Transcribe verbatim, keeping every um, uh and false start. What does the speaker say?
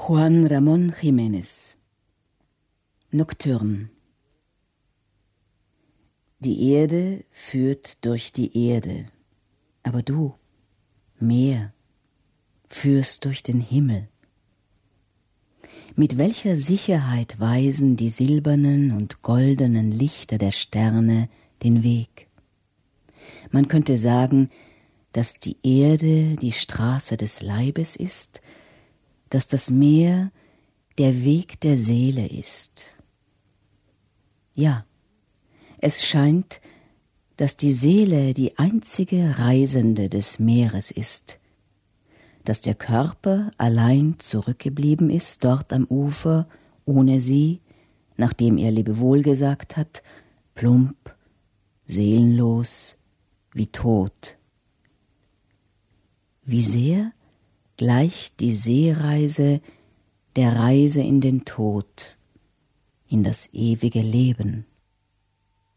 Juan Ramón Jiménez. Nocturne. Die Erde führt durch die Erde, aber du, Meer, führst durch den Himmel. Mit welcher Sicherheit weisen die silbernen und goldenen Lichter der Sterne den Weg? Man könnte sagen, dass die Erde die Straße des Leibes ist, dass das Meer der Weg der Seele ist. Ja, es scheint, dass die Seele die einzige Reisende des Meeres ist, dass der Körper allein zurückgeblieben ist dort am Ufer, ohne sie, nachdem er Lebewohl gesagt hat, plump, seelenlos, wie tot. Wie sehr gleicht die Seereise der Reise in den Tod, in das ewige Leben.